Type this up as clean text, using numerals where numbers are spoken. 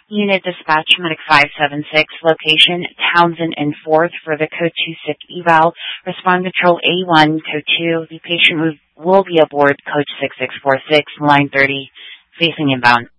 Unit Dispatch Medic 576, location Townsend and 4th for the Code 2 sick eval. Respond Control A1, Code 2. The patient will be aboard Code 6646, line 30, facing inbound.